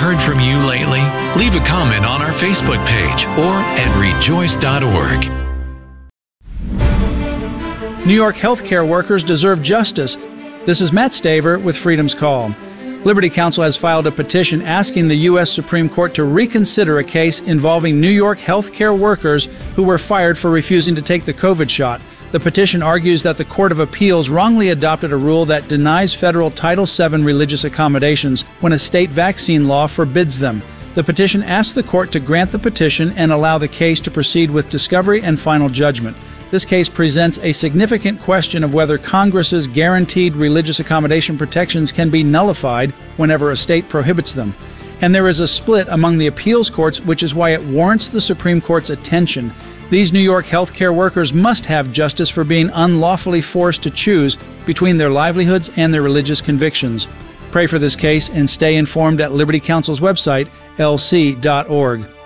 heard from you lately? Leave a comment on our Facebook page or at rejoice.org. New York healthcare workers deserve justice. This is Matt Staver with Freedom's Call. Liberty Counsel has filed a petition asking the U.S. Supreme Court to reconsider a case involving New York healthcare workers who were fired for refusing to take the COVID shot. The petition argues that the Court of Appeals wrongly adopted a rule that denies federal Title VII religious accommodations when a state vaccine law forbids them. The petition asks the court to grant the petition and allow the case to proceed with discovery and final judgment. This case presents a significant question of whether Congress's guaranteed religious accommodation protections can be nullified whenever a state prohibits them. And there is a split among the appeals courts, which is why it warrants the Supreme Court's attention. These New York healthcare workers must have justice for being unlawfully forced to choose between their livelihoods and their religious convictions. Pray for this case and stay informed at Liberty Counsel's website, lc.org.